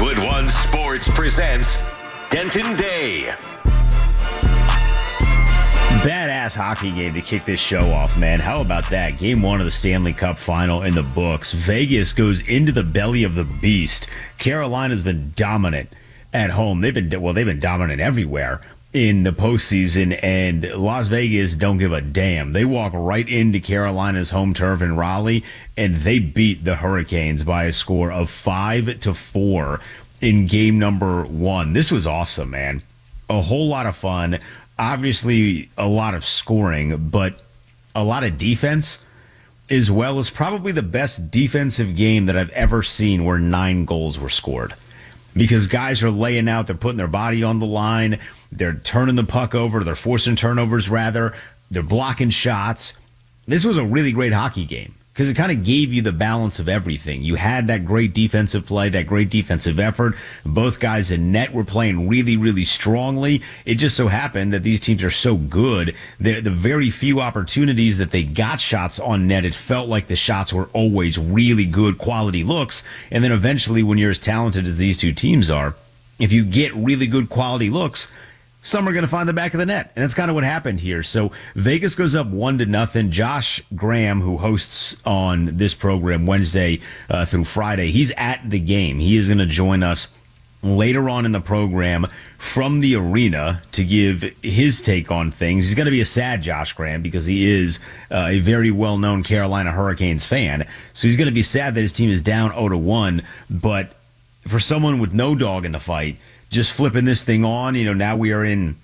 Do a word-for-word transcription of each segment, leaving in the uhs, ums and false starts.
Westwood One Sports presents Denton Day. Badass hockey game to kick this show off, man. How about that? Game one of the Stanley Cup final in the books. Vegas goes into the belly of the beast. Carolina's been dominant at home. They've been, well, they've been dominant everywhere in the postseason, and Las Vegas don't give a damn. They walk right into Carolina's home turf in Raleigh, and they beat the Hurricanes by a score of five to four in game number one. This was awesome, man. A whole lot of fun. Obviously, a lot of scoring, but a lot of defense as well. As probably the best defensive game that I've ever seen where nine goals were scored. Because guys are laying out, they're putting their body on the line, they're turning the puck over, they're forcing turnovers, rather, they're blocking shots. This was a really great hockey game because it kind of gave you the balance of everything. You had that great defensive play, that great defensive effort. Both guys in net were playing really, really strongly. It just so happened that these teams are so good that the very few opportunities that they got shots on net, it felt like the shots were always really good quality looks. And then eventually, when you're as talented as these two teams are, if you get really good quality looks, some are going to find the back of the net. And that's kind of what happened here. So Vegas goes up one to nothing. Josh Graham, who hosts on this program Wednesday uh, through Friday, he's at the game. He is going to join us later on in the program from the arena to give his take on things. He's going to be a sad Josh Graham because he is uh, a very well-known Carolina Hurricanes fan. So he's going to be sad that his team is down oh to one. But for someone with no dog in the fight, just flipping this thing on, you know, now we are in,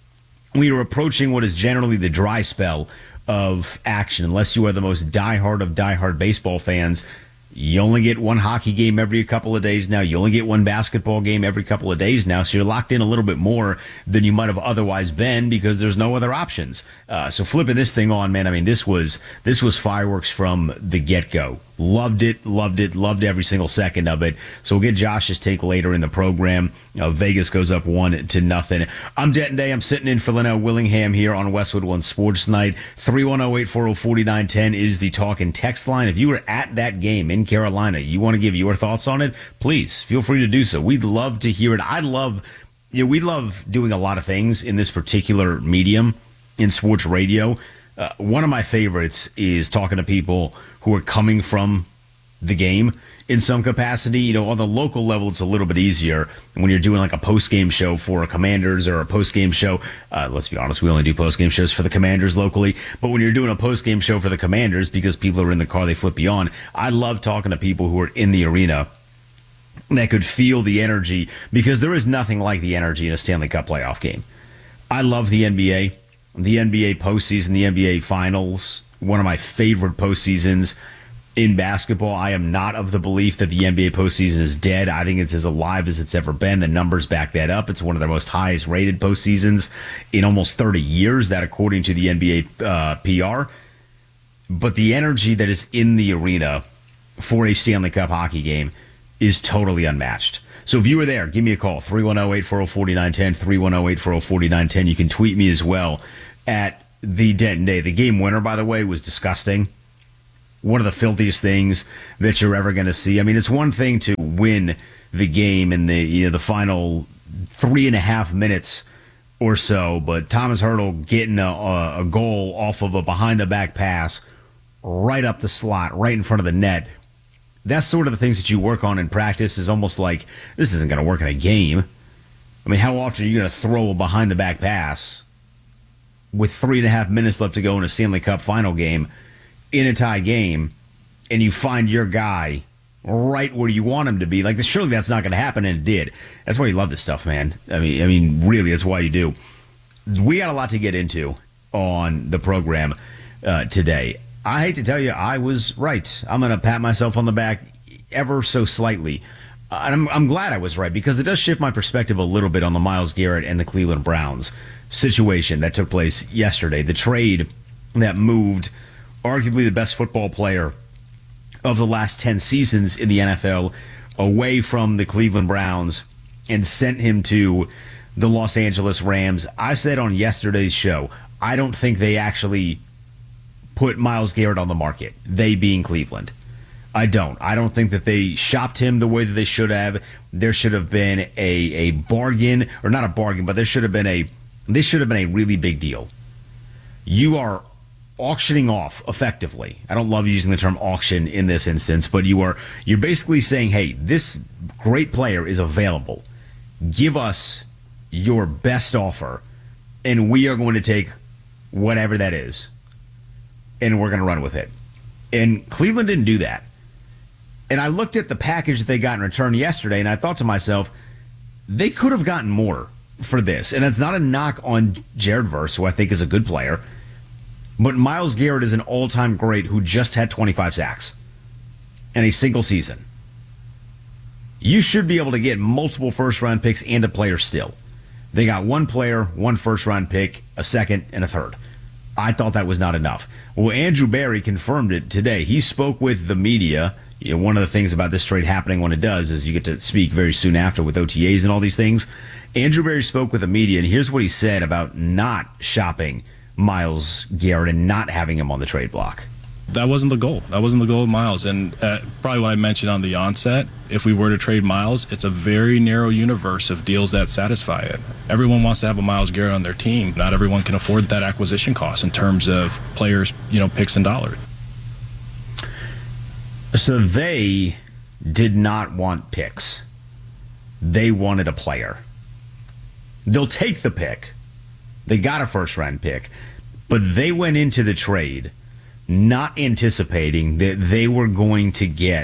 we are approaching what is generally the dry spell of action. Unless you are the most diehard of diehard baseball fans, you only get one hockey game every couple of days now. You only get one basketball game every couple of days now. So you're locked in a little bit more than you might have otherwise been because there's no other options. Uh, so flipping this thing on, man, I mean, this was this was fireworks from the get-go. Loved it, loved it, loved every single second of it. So we'll get Josh's take later in the program. Uh, Vegas goes up one to nothing. I'm Denton Day. I'm sitting in for Linnell Willingham here on Westwood One Sports Night. three one zero, eight four zero, four nine one zero is the talk and text line. If you were at that game in Carolina, you want to give your thoughts on it, please feel free to do so. We'd love to hear it. I love, you know, we love doing a lot of things in this particular medium in sports radio. Uh, one of my favorites is talking to people who are coming from the game in some capacity. You know, on the local level, it's a little bit easier when you're doing like a post-game show for a Commanders or a post-game show. Uh, let's be honest, we only do post-game shows for the Commanders locally. But when you're doing a post-game show for the Commanders, because people are in the car, they flip you on. I love talking to people who are in the arena that could feel the energy, because there is nothing like the energy in a Stanley Cup playoff game. I love the N B A. The N B A postseason, the N B A finals, one of my favorite postseasons in basketball. I am not of the belief that the N B A postseason is dead. I think it's as alive as it's ever been. The numbers back that up. It's one of the most highest rated postseasons in almost thirty years, that according to the N B A uh, P R. But the energy that is in the arena for a Stanley Cup hockey game is totally unmatched. So if you were there, give me a call, three one zero, eight four zero, four nine one zero, three one zero, eight four zero, four nine one zero. You can tweet me as well at the Denton Day. The game winner, by the way, was disgusting. One of the filthiest things that you're ever going to see. I mean, it's one thing to win the game in the, you know, the final three and a half minutes or so, but Thomas Hertl getting a, a goal off of a behind-the-back pass right up the slot, right in front of the net. That's sort of the things that you work on in practice. Is almost like, this isn't going to work in a game. I mean, how often are you going to throw a behind-the-back pass with three and a half minutes left to go in a Stanley Cup final game, in a tie game, and you find your guy right where you want him to be? Like, surely that's not going to happen, and it did. That's why you love this stuff, man. I mean, I mean, really, that's why you do. We got a lot to get into on the program uh, today. I hate to tell you, I was right. I'm going to pat myself on the back ever so slightly. Uh, and I'm, I'm glad I was right, because it does shift my perspective a little bit on the Myles Garrett and the Cleveland Browns situation that took place yesterday. The trade that moved arguably the best football player of the last ten seasons in the N F L away from the Cleveland Browns and sent him to the Los Angeles Rams. I said on yesterday's show, I don't think they actually put Myles Garrett on the market, they being Cleveland. I don't. I don't think that they shopped him the way that they should have. There should have been a, a bargain, or not a bargain, but there should have been a this should have been a really big deal. You are auctioning off effectively. I don't love using the term auction in this instance, but you are you're basically saying, hey, this great player is available. Give us your best offer, and we are going to take whatever that is, and we're going to run with it. And Cleveland didn't do that. And I looked at the package that they got in return yesterday, and I thought to myself, they could have gotten more for this. And that's not a knock on Jared Verse, who I think is a good player, but Myles Garrett is an all-time great who just had twenty-five sacks in a single season. You should be able to get multiple first-round picks and a player still. They got one player, one first-round pick, a second, and a third. I thought that was not enough. Well, Andrew Berry confirmed it today. He spoke with the media. You know, one of the things about this trade happening when it does is you get to speak very soon after with O T As and all these things. Andrew Berry spoke with the media, and here's what he said about not shopping Myles Garrett and not having him on the trade block. That wasn't the goal. That wasn't the goal of Myles. And uh, probably what I mentioned on the onset, if we were to trade Myles, it's a very narrow universe of deals that satisfy it. Everyone wants to have a Myles Garrett on their team. Not everyone can afford that acquisition cost in terms of players, you know, picks and dollars. So they did not want picks. They wanted a player. They'll take the pick. They got a first-round pick. But they went into the trade not anticipating that they were going to get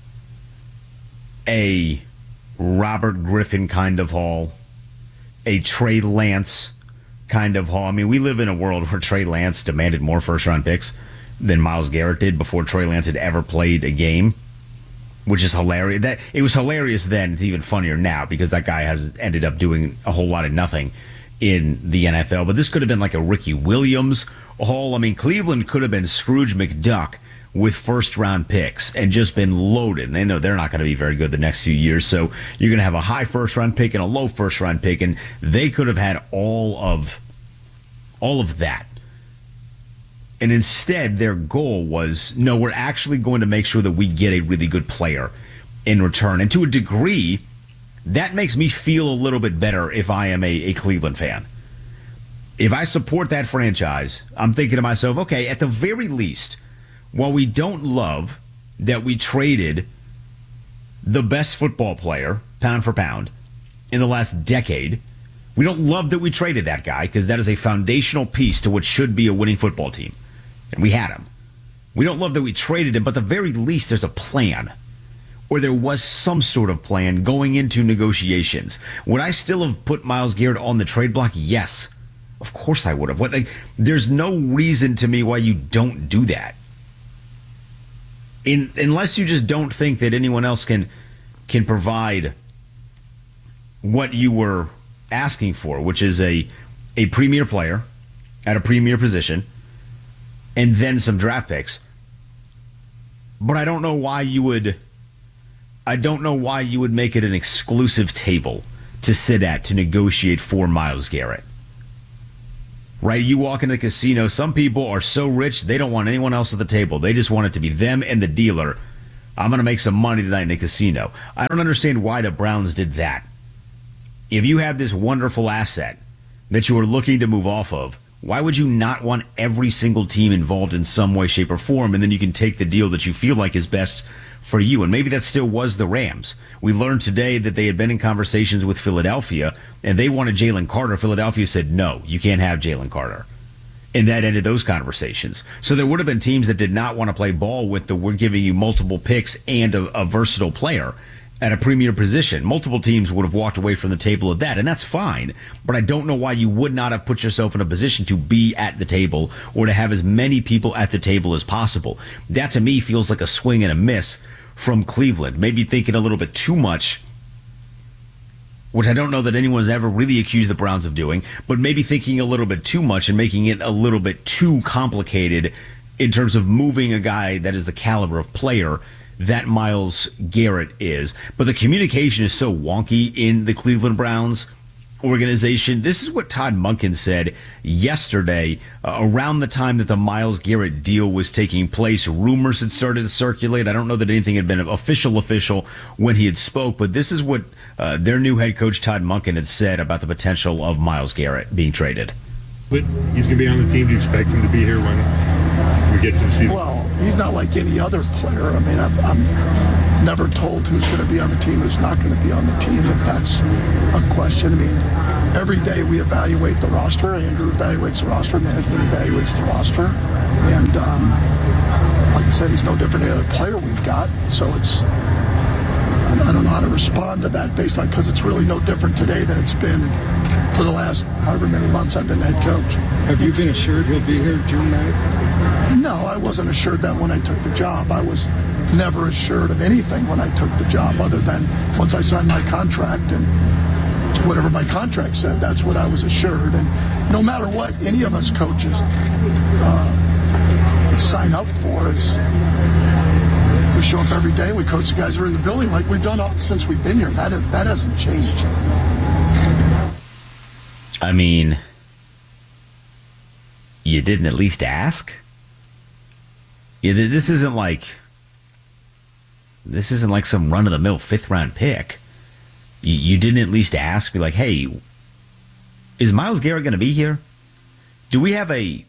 a Robert Griffin kind of haul, a Trey Lance kind of haul. I mean, we live in a world where Trey Lance demanded more first-round picks than Myles Garrett did before Trey Lance had ever played a game, which is hilarious. That it was hilarious then. It's even funnier now because that guy has ended up doing a whole lot of nothing in the N F L. But this could have been like a Ricky Williams haul. I mean, Cleveland could have been Scrooge McDuck with first-round picks and just been loaded. And they know they're not going to be very good the next few years, so you're going to have a high first-round pick and a low first-round pick, and they could have had all of all of that. And instead, their goal was, no, we're actually going to make sure that we get a really good player in return. And to a degree, that makes me feel a little bit better if I am a, a Cleveland fan. If I support that franchise, I'm thinking to myself, okay, at the very least, while we don't love that we traded the best football player, pound for pound, in the last decade, we don't love that we traded that guy because that is a foundational piece to what should be a winning football team. And we had him. We don't love that we traded him, but at the very least, there's a plan. Or there was some sort of plan going into negotiations. Would I still have put Myles Garrett on the trade block? Yes. Of course I would have. What, like, there's no reason to me why you don't do that. In, unless you just don't think that anyone else can can provide what you were asking for, which is a a premier player at a premier position, and then some draft picks. But I don't know why you would I don't know why you would make it an exclusive table to sit at to negotiate for Myles Garrett. Right? You walk in the casino, some people are so rich they don't want anyone else at the table. They just want it to be them and the dealer. I'm going to make some money tonight in the casino. I don't understand why the Browns did that. If you have this wonderful asset that you are looking to move off of, why would you not want every single team involved in some way, shape, or form, and then you can take the deal that you feel like is best for you? And maybe that still was the Rams. We learned today that they had been in conversations with Philadelphia, and they wanted Jalen Carter. Philadelphia said, no, you can't have Jalen Carter. And that ended those conversations. So there would have been teams that did not want to play ball with the we're giving you multiple picks and a, a versatile player at a premier position. Multiple teams would have walked away from the table of that, and that's fine. But I don't know why you would not have put yourself in a position to be at the table or to have as many people at the table as possible. That, to me, feels like a swing and a miss from Cleveland. Maybe thinking a little bit too much, which I don't know that anyone's ever really accused the Browns of doing, but maybe thinking a little bit too much and making it a little bit too complicated in terms of moving a guy that is the caliber of player that Myles Garrett is. But the communication is so wonky in the Cleveland Browns organization. This is what Todd Monken said yesterday uh, around the time that the Myles Garrett deal was taking place. Rumors had started to circulate. I don't know that anything had been official official when he had spoke, but this is what uh, their new head coach Todd Monken had said about the potential of Myles Garrett being traded. But he's going to be on the team. Do you expect him to be here when we get to the season? Well, he's not like any other player. I mean, I've, I'm never told who's going to be on the team, who's not going to be on the team, if that's a question. I mean, every day we evaluate the roster. Andrew evaluates the roster. Management evaluates the roster. And um, like I said, he's no different than any other player we've got. So it's, I don't know how to respond to that based on, because it's really no different today than it's been for the last however many months I've been the head coach. Have you been assured he'll be here June ninth? No, I wasn't assured that when I took the job. I was never assured of anything when I took the job, other than once I signed my contract and whatever my contract said, that's what I was assured. And no matter what any of us coaches uh, sign up for, is we show up every day, we coach the guys who are in the building like we've done all, since we've been here. That is, that hasn't changed. I mean, you didn't at least ask? Yeah, this isn't like this isn't like some run-of-the-mill fifth-round pick. You, you didn't at least ask, be like, hey, is Myles Garrett going to be here? Do we have a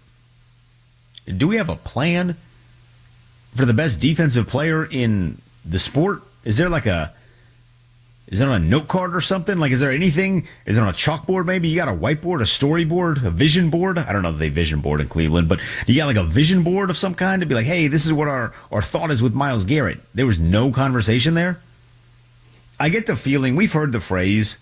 do we have a plan for the best defensive player in the sport? Is there like a Is it on a note card or something? Like, is there anything? Is it on a chalkboard maybe? You got a whiteboard, a storyboard, a vision board? I don't know if they vision board in Cleveland, but you got like a vision board of some kind to be like, hey, this is what our, our thought is with Myles Garrett. There was no conversation there? I get the feeling, we've heard the phrase,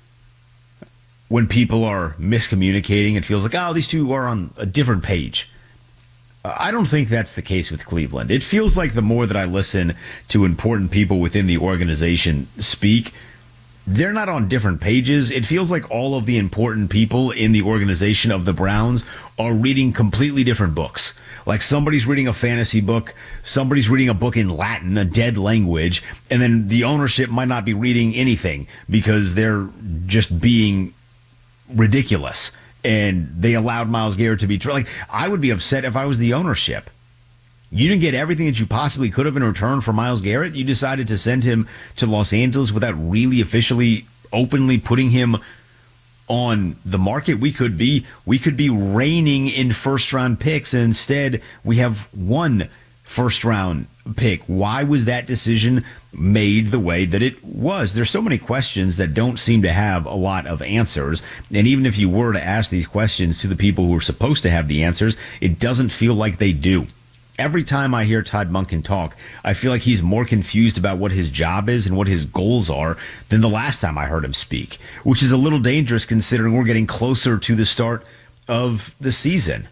when people are miscommunicating, it feels like, oh, these two are on a different page. I don't think that's the case with Cleveland. It feels like the more that I listen to important people within the organization speak, they're not on different pages. It feels like all of the important people in the organization of the Browns are reading completely different books. Like somebody's reading a fantasy book, somebody's reading a book in Latin, a dead language, and then the ownership might not be reading anything because they're just being ridiculous. And they allowed Myles Garrett to be tra- like, I would be upset if I was the ownership. You didn't get everything that you possibly could have in return for Myles Garrett. You decided to send him to Los Angeles without really officially, openly putting him on the market. We could be, we could be reigning in first round picks, and instead we have one first round pick. Why was that decision made the way that it was? There's so many questions that don't seem to have a lot of answers. And even if you were to ask these questions to the people who are supposed to have the answers, it doesn't feel like they do. Every time I hear Todd Monken talk, I feel like he's more confused about what his job is and what his goals are than the last time I heard him speak, which is a little dangerous considering we're getting closer to the start of the season.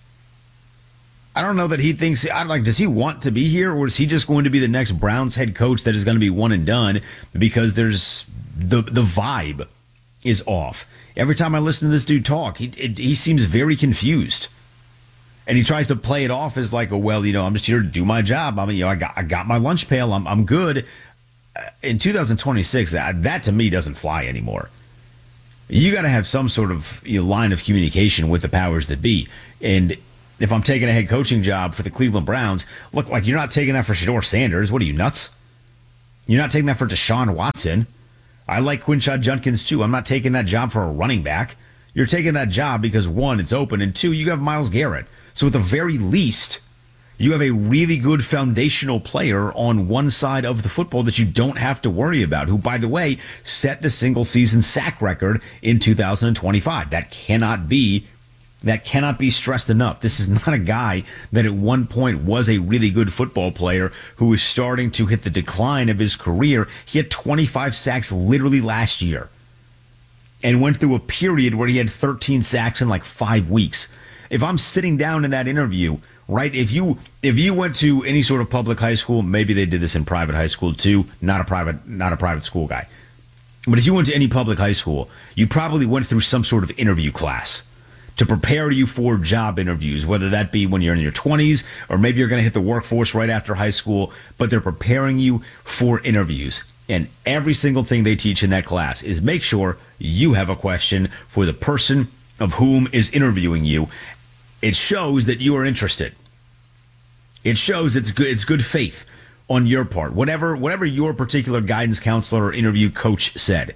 I don't know that he thinks, I don't like, does he want to be here, or is he just going to be the next Browns head coach that is going to be one and done because there's the the vibe is off. Every time I listen to this dude talk, he it, he seems very confused. And he tries to play it off as like, oh, well, you know, I'm just here to do my job. I mean, you know, I got I got my lunch pail. I'm I'm good. In two thousand twenty-six, that, that to me doesn't fly anymore. You got to have some sort of, you know, line of communication with the powers that be. And if I'm taking a head coaching job for the Cleveland Browns, look, like you're not taking that for Shedeur Sanders. What are you, nuts? You're not taking that for Deshaun Watson. I like Quinshon Judkins too. I'm not taking that job for a running back. You're taking that job because, one, it's open, and two, you have Myles Garrett. So at the very least, you have a really good foundational player on one side of the football that you don't have to worry about, who, by the way, set the single-season sack record in two thousand twenty-five. That cannot be That cannot be stressed enough. This is not a guy that at one point was a really good football player who is starting to hit the decline of his career. He had twenty-five sacks literally last year and went through a period where he had thirteen sacks in like five weeks. If I'm sitting down in that interview, right, if you if you went to any sort of public high school, maybe they did this in private high school too, not a private not a private school guy. But if you went to any public high school, you probably went through some sort of interview class to prepare you for job interviews, whether that be when you're in your twenties or maybe you're going to hit the workforce right after high school, but they're preparing you for interviews. And every single thing they teach in that class is make sure you have a question for the person of whom is interviewing you. It shows that you are interested. It shows it's good, it's good faith on your part. Whatever, whatever your particular guidance counselor or interview coach said.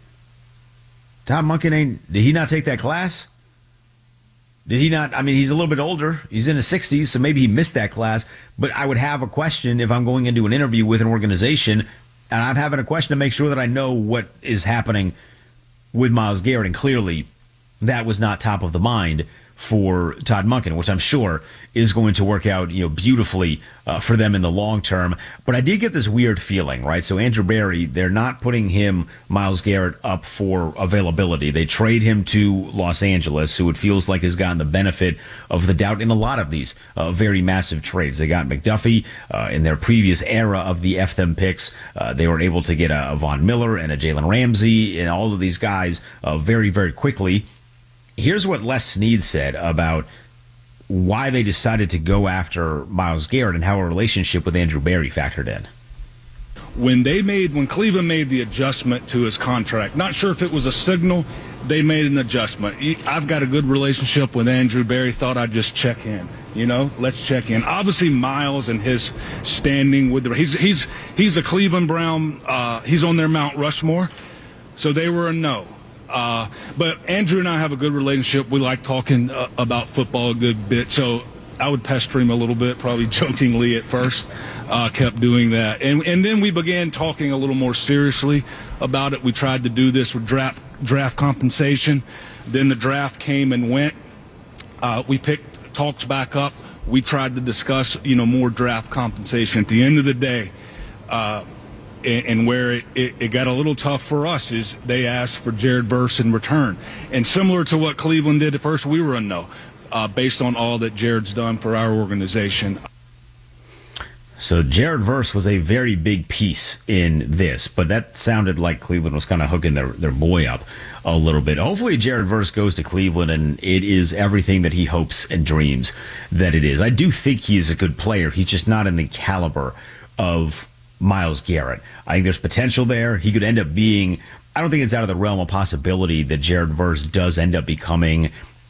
Todd Monken, ain't, did he not take that class? Did he not? I mean, he's a little bit older. He's in his sixties, so maybe he missed that class. But I would have a question if I'm going into an interview with an organization, and I'm having a question to make sure that I know what is happening with Myles Garrett. And clearly, that was not top of the mind for Todd Monken, which I'm sure is going to work out, you know, beautifully uh, for them in the long term. But I did get this weird feeling, right? So Andrew Berry, they're not putting him, Myles Garrett, up for availability. They trade him to Los Angeles, who it feels like has gotten the benefit of the doubt in a lot of these uh, very massive trades. They got McDuffie uh, in their previous era of the F them picks. Uh, they were able to get a, a Von Miller and a Jalen Ramsey and all of these guys uh, very, very quickly. Here's what Les Snead said about why they decided to go after Myles Garrett and how a relationship with Andrew Berry factored in. When they made, when Cleveland made the adjustment to his contract, not sure if it was a signal, they made an adjustment. I've got a good relationship with Andrew Berry, thought I'd just check in. You know, let's check in. Obviously, Myles and his standing with the, he's he's he's a Cleveland Brown. Uh, he's on their Mount Rushmore, so they were a no. Uh, but Andrew and I have a good relationship. We like talking uh, about football a good bit. So I would pester him a little bit, probably jokingly at first. Uh, kept doing that. And, and then we began talking a little more seriously about it. We tried to do this with draft, draft compensation. Then the draft came and went. Uh, we picked talks back up. We tried to discuss, you know, more draft compensation. At the end of the day, uh, and where it, it, it got a little tough for us is they asked for Jared Verse in return. And similar to what Cleveland did at first, we were a no, uh, based on all that Jared's done for our organization. So Jared Verse was a very big piece in this, but that sounded like Cleveland was kind of hooking their, their boy up a little bit. Hopefully Jared Verse goes to Cleveland and it is everything that he hopes and dreams that it is. I do think he's a good player. He's just not in the caliber of Myles Garrett. I think there's potential there. He could end up being, I don't think it's out of the realm of possibility that Jared Verse does end up becoming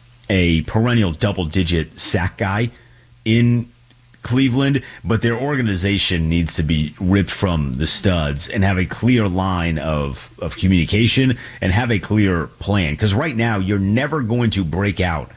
a perennial double-digit sack guy in Cleveland, but their organization needs to be ripped from the studs and have a clear line of, of communication and have a clear plan. Because right now, you're never going to break out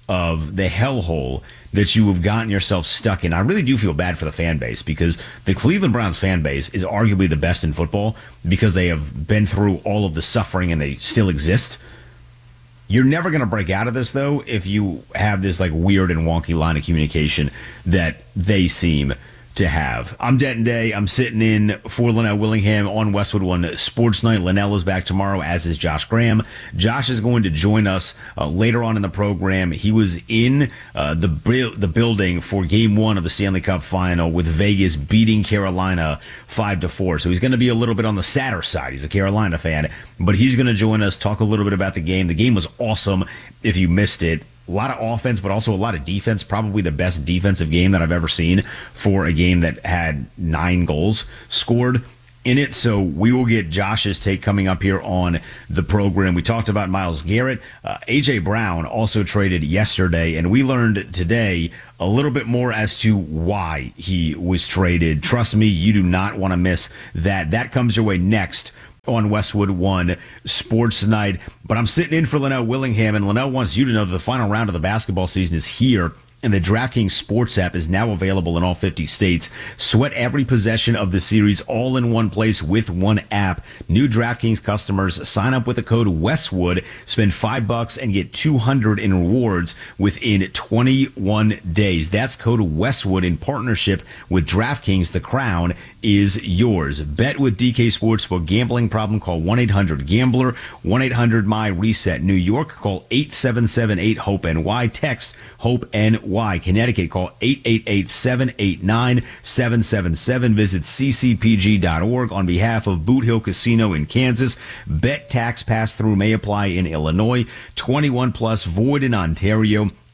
of the hellhole that you have gotten yourself stuck in. I really do feel bad for the fan base because the Cleveland Browns fan base is arguably the best in football because they have been through all of the suffering and they still exist. You're never going to break out of this, though, if you have this like weird and wonky line of communication that they seem to have. I'm Denton Day. I'm sitting in for Linnell Willingham on Westwood One Sports Night. Linnell is back tomorrow, as is Josh Graham. Josh is going to join us uh, later on in the program. He was in uh, the the building for Game One of the Stanley Cup Final with Vegas beating Carolina five to four. So he's going to be a little bit on the sadder side. He's a Carolina fan, but he's going to join us, talk a little bit about the game. The game was awesome. If you missed it. A lot of offense, but also a lot of defense. Probably the best defensive game that I've ever seen for a game that had nine goals scored in it. So we will get Josh's take coming up here on the program. We talked about Myles Garrett. Uh, A J. Brown also traded yesterday, and we learned today a little bit more as to why he was traded. Trust me, you do not want to miss that. That comes your way next on Westwood One Sports Night. But I'm sitting in for Linnell Willingham, and Linnell wants you to know that the final round of the basketball season is here. And the DraftKings Sports app is now available in all fifty states. Sweat every possession of the series all in one place with one app. New DraftKings customers sign up with the code Westwood, spend five bucks and get two hundred in rewards within twenty-one days. That's code Westwood in partnership with DraftKings. The crown is yours. Bet with D K Sportsbook. Gambling problem? Call one eight hundred gambler. one eight hundred my reset. New York, call eight seven seven eight hope N Y. Text HOPE-N Y. Connecticut, call eight eight eight, seven eight nine, seven seven seven. Visit c c p g dot org on behalf of Boot Hill Casino in Kansas. Bet tax pass-through may apply in Illinois. twenty-one plus, void in Ontario.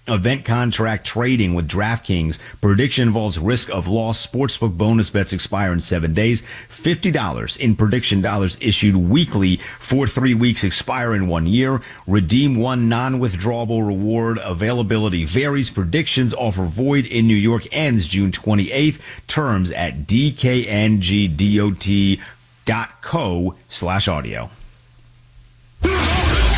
Event contract trading with DraftKings. Prediction involves risk of loss. Sportsbook bonus bets expire in seven days. fifty dollars in prediction dollars issued weekly for three weeks, expire in one year. Redeem one non-withdrawable reward. Availability varies. Predictions offer void in New York. Ends June twenty-eighth. Terms at d k n g dot co slash audio.